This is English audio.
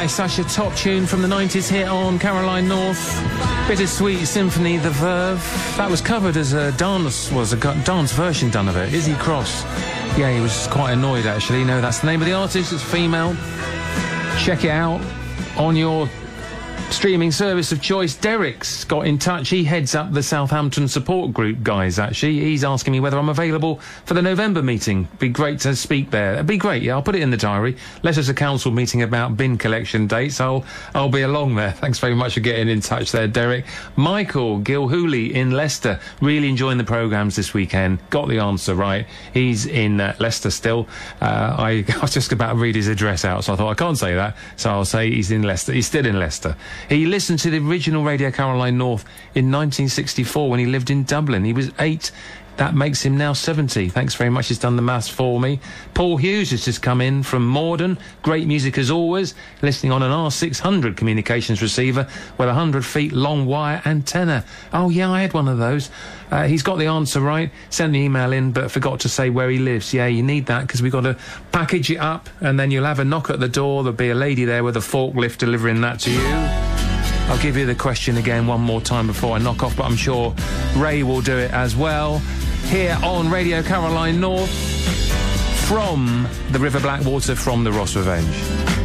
such a top tune from the 90s hit on Caroline North. Bittersweet Symphony, The Verve. That was covered as a dance version done of it. Izzy Cross. Yeah, he was quite annoyed, actually. No, that's the name of the artist. It's female. Check it out on your streaming service of choice. Derek's got in touch. He heads up the Southampton support group, guys, actually. He's asking me whether I'm available for the November meeting. Be great to speak there. It'd be great, yeah, I'll put it in the diary. Leicester Council meeting about bin collection dates. I'll be along there. Thanks very much for getting in touch there, Derek. Michael Gilhooly in Leicester. Really enjoying the programmes this weekend. Got the answer right. He's in Leicester still. I was just about to read his address out, so I thought I can't say that. So I'll say he's in Leicester. He's still in Leicester. He listened to the original Radio Caroline North in 1964 when he lived in Dublin. He was 8. That makes him now 70. Thanks very much. He's done the maths for me. Paul Hughes has just come in from Morden. Great music as always. Listening on an R600 communications receiver with a 100 feet long wire antenna. Oh, yeah, I had one of those. He's got the answer right. Sent the email in, but forgot to say where he lives. Yeah, you need that because we've got to package it up and then you'll have a knock at the door. There'll be a lady there with a forklift delivering that to you. I'll give you the question again one more time before I knock off, but I'm sure Ray will do it as well. Here on Radio Caroline North, from the River Blackwater, from the Ross Revenge.